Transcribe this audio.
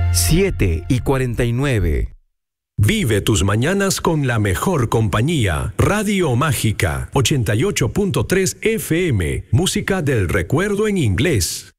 7:49. Vive tus mañanas con la mejor compañía. Radio Mágica 88.3 FM. Música del recuerdo en inglés.